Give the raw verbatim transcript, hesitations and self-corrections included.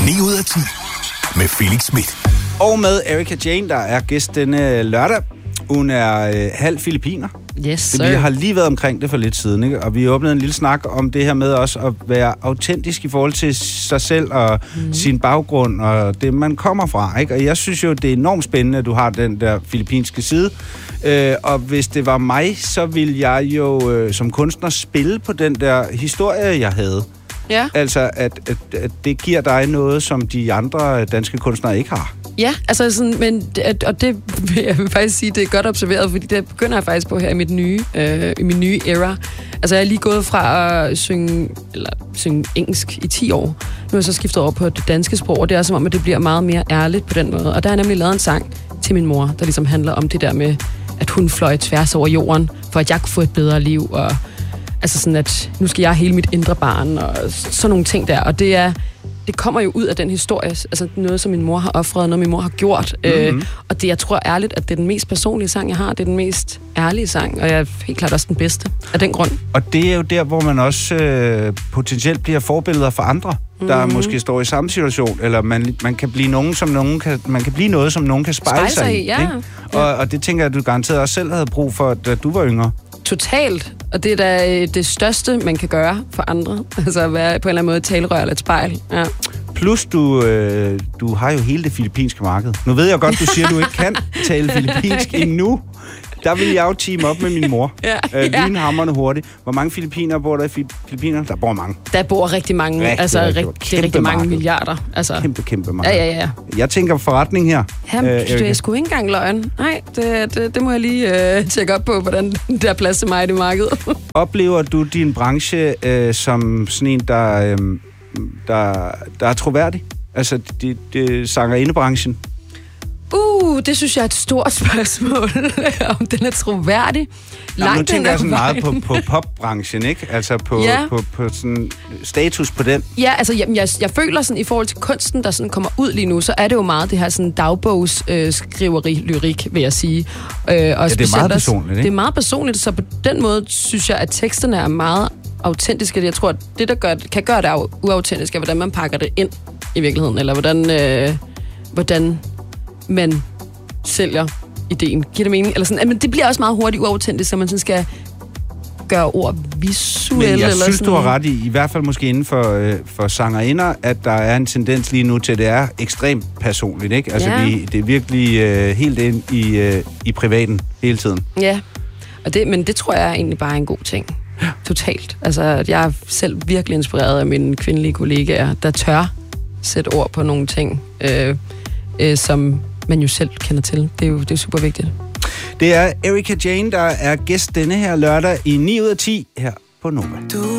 ni ud af ti med Felix Smith. Og med Erika Jane, der er gæst denne lørdag. Hun er øh, halv filipiner. Yes, sir. Vi har lige været omkring det for lidt siden, ikke? Og vi åbnede en lille snak om det her med også at være autentisk i forhold til sig selv og mm. sin baggrund og det, man kommer fra, ikke? Og jeg synes jo, det er enormt spændende, at du har den der filippinske side. Øh, og hvis det var mig, så ville jeg jo øh, som kunstner spille på den der historie, jeg havde. Ja. Altså, at, at, at det giver dig noget, som de andre danske kunstnere ikke har. Ja, altså sådan, men, og det vil jeg faktisk sige, det er godt observeret, fordi det begynder jeg faktisk på her i mit nye, øh, i min nye era. Altså, jeg er lige gået fra at synge, eller, synge engelsk i ti år. Nu er jeg så skiftet over på det danske sprog, og det er som om, at det bliver meget mere ærligt på den måde. Og der har jeg nemlig lavet en sang til min mor, der ligesom handler om det der med, at hun fløj tværs over jorden, for at jeg kunne få et bedre liv, og altså sådan, at nu skal jeg hele mit indre barn, og sådan nogle ting der. Og det er, det kommer jo ud af den historie, altså noget, som min mor har offret, noget, min mor har gjort. Mm-hmm. Øh, og det, jeg tror ærligt, at det er den mest personlige sang, jeg har. Det er den mest ærlige sang, og jeg er helt klart også den bedste af den grund. Og det er jo der, hvor man også øh, potentielt bliver forbilleder for andre, der mm-hmm. måske står i samme situation, eller man, man kan blive nogen, som nogen kan, man kan blive noget, som nogen kan spejle, spejle sig, sig i. Ja. Ikke? Og, ja. og det tænker jeg, at du garanteret også selv havde brug for, da du var yngre. Totalt. Og det er da det største, man kan gøre for andre. Altså at være på en eller anden måde et talerør eller et spejl. Ja. Plus, du, øh, du har jo hele det filippinske marked. Nu ved jeg godt, du siger, at du ikke kan tale filippinsk endnu. Der vil jeg jo team op med min mor. Ja, øh, lynhamrende hurtigt. Hvor mange filippinere bor der i Filippinerne? Der bor mange. Der bor rigtig mange. Rigtig, altså rigtig, rigtig, rigtig mange marked. Milliarder. Altså. Kæmpe, kæmpe marked. Ja, ja, ja. Jeg tænker forretning her. Jamen, øh, det er sgu ikke engang løgn. Nej, det, det, det må jeg lige øh, tjekke op på, hvordan der er plads til mig i det marked. Oplever du din branche øh, som sådan en, der, øh, der, der er troværdig? Altså, det, det sangerindebranchen? Uh, det synes jeg er et stort spørgsmål, om den er troværdig. Jamen, nu tænker jeg sådan meget på, på popbranchen, ikke? Altså på, ja. på, på sådan status på den. Ja, altså jeg, jeg, jeg føler sådan, i forhold til kunsten, der sådan kommer ud lige nu, så er det jo meget det her sådan dagbogsskriveri, øh, lyrik, vil jeg sige. Øh, og ja, det er meget personligt, ikke? Det er meget personligt, så på den måde synes jeg, at teksterne er meget autentiske. Jeg tror, at det, der gør, kan gøre det uautentisk, er, hvordan man pakker det ind i virkeligheden, eller hvordan, øh, hvordan man sælger ideen. Giver det mening? Eller sådan. Men det bliver også meget hurtigt uautentisk, så man sådan skal gøre ord visuelle. Men jeg eller synes, sådan. Du har ret i, i hvert fald måske inden for, øh, for sangerinder, at der er en tendens lige nu til, at det er ekstremt personligt, ikke? Altså, ja. vi, det er virkelig øh, helt ind i, øh, i privaten hele tiden. Ja, og det, men det tror jeg er egentlig bare en god ting. Ja. Totalt. Altså, jeg er selv virkelig inspireret af mine kvindelige kollegaer, der tør sætte ord på nogle ting, øh, øh, som man jo selv kender til. Det er jo det er super vigtigt. Det er Erika Jane, der er gæst denne her lørdag i ni ud af ti her på Nova.